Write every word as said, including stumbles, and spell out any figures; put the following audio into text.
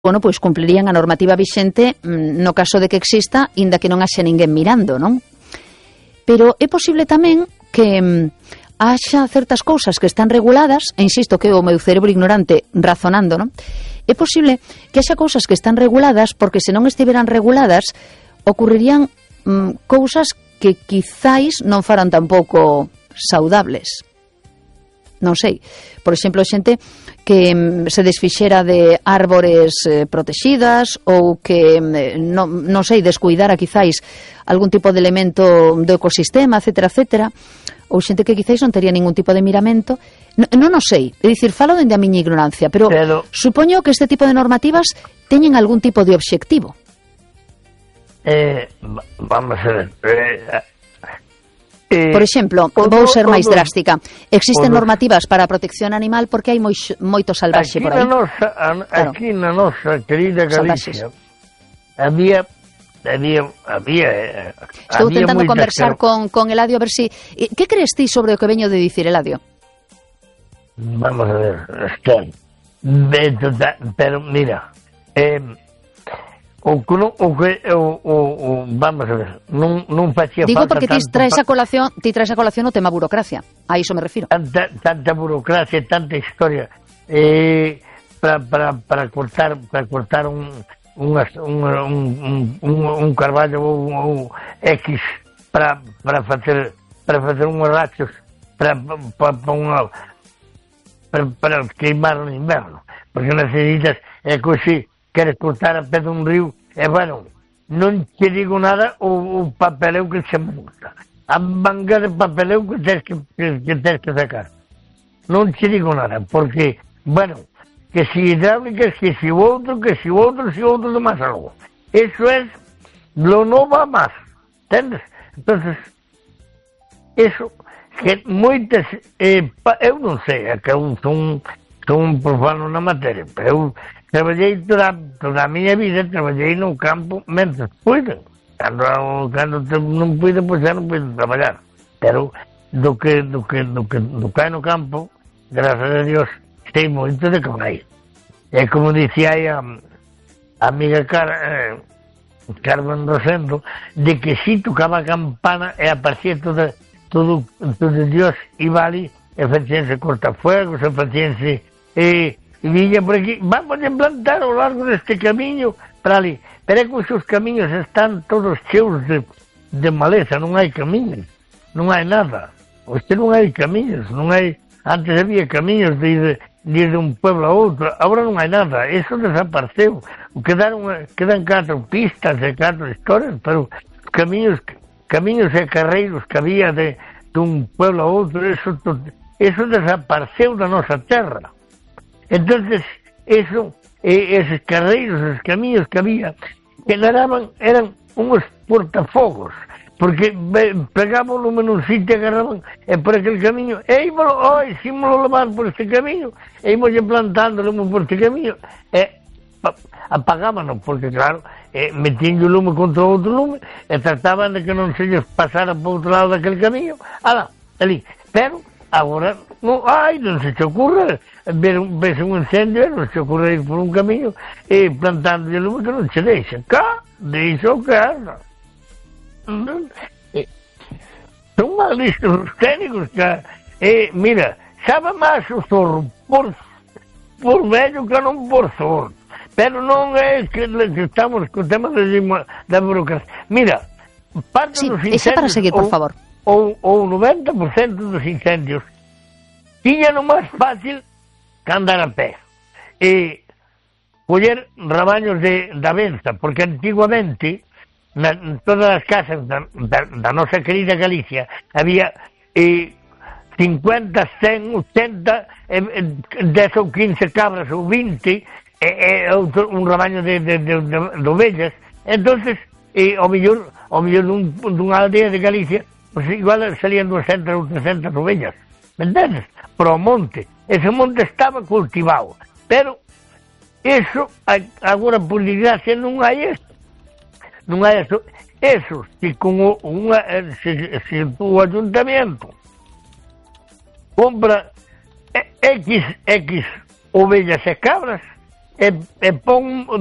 bueno, pois cumplirían a normativa vixente no caso de que exista, inda que non haxe ninguén mirando, non? Pero é posible tamén que haxa certas cousas que están reguladas, e insisto que o meu cerebro ignorante razonando, non? É posible que haxa cousas que están reguladas porque se non estiveran reguladas ocurrirían mm, cousas que quizáis non faran tampouco saudables. Non sei, por exemplo, xente que se desfixera de árbores eh, protegidas ou que, eh, non, non sei, descuidara quizáis algún tipo de elemento do ecosistema, etcétera, etcétera, ou xente que quizáis non tería ningún tipo de miramento. Non, non o sei, é dicir, falo dende a miña ignorancia, pero, pero supoño que este tipo de normativas teñen algún tipo de obxectivo. Eh, vamos a ver... Eh, Eh, Por exemplo, vou ser máis drástica. Existen normativas para a protección animal porque hai moi, moito salvaxe por aí. Na nosa, a, claro. Aquí na nosa querida Galicia había había había Estou había tentando conversar car... con, con Eladio a ver si... Que crees ti sobre o que veño de dicir, Eladio? Vamos a ver, está. Pero mira, eh, O que, non, o que o, o, o, vamos a ver, non, non facía Digo falta porque ti traes a colación, ti traes a colación o tema burocracia. A iso me refiro. Tanta, tanta burocracia, tanta historia eh, para para para cortar para cortar un un un un, un, un carballo ou un, un X para para facer para facer uns rachos para para, para unha para, para queimar no inverno, porque necesitas é que queres cortar a pé dun río, e bueno, non te digo nada o, o papeleu que se monta, a manga de papeleu que tens que, que, que tens que sacar. Non te digo nada, porque, bueno, que si hidráulicas, que si outro, que si outro, si outro de máis algo. Eso es, lo no va más, entendes? Entonces, eso, que moitas, eh, pa, eu non sei, é que eu son, son un profano na materia, pero eu traballei toda, toda a miña vida, traballei no campo mentre pude. Cando, cando non pude, pois xa non pude traballar. Pero do que, do que, do que, do que hai no campo, gracias a Dios, sei moito de que vai. É como dicía aí a, a amiga Car, eh, Carmen Rosendo, de que si tocaba a campana e aparecía todo, todo, todo Dios iba ali, e facíanse cortafuegos, e facíanse... Eh, e viña por aquí, vamos a plantar ao largo deste camiño para ali, pero é que os seus camiños están todos cheos de, de maleza, non hai camiños, non hai nada, este non hai camiños, non hai, antes había camiños de ir de, ir de un pueblo a outro, agora non hai nada, eso desapareceu, quedaron, quedan catro pistas e catro historias, pero camiños, camiños e carreiros que había de, de un pueblo a outro, eso, eso desapareceu da nosa terra. Entonces, eso, eh, esos carreiros, esos camiños que había, que agarraban, eran unos portafogos, porque pegábamos nun sitio, agarraban e por aquel camiño, e ímolo, oi, si ímolo levar por este camiño, e ímos plantándolo por este camiño, e apagábanos, porque claro, eh, metían o lume contra outro lume, e trataban de que non se lles pasara por outro lado daquele camiño, ala, ali, pero agora, non, ai, non se te ocurre ver un, ves un incendio, non se ocurre ir por un camiño e plantando o lume que non se deixa. Cá, deixa o que anda. Son malistos os técnicos que, eh, mira, sabe máis o zorro por, por vello que non por zorro. Pero non é que, que estamos con o tema da burocracia. Mira, parte sí, dos incendios... Sí, para seguir, por favor. O, o noventa por cento dos incendios tiñan o máis fácil que andar a pé e coller rabaños de, da benza, porque antiguamente na, en todas as casas da, da, da nosa querida Galicia había eh, cincuenta, cen, ochenta, eh, dez ou quince cabras ou vinte e, e outro, un rabaño de, de, de, de, de ovellas. Entonces eh, ao mellor, ao mellor dun, dunha aldea de Galicia, pues igual salían doscientas ou trescientas ovellas, me entendes? Pro monte, ese monte estaba cultivado, pero eso, agora por desgracia non hai eso, non hai eso, eso, se con unha, se, se o ayuntamiento compra X, X ovellas e cabras, e, e pon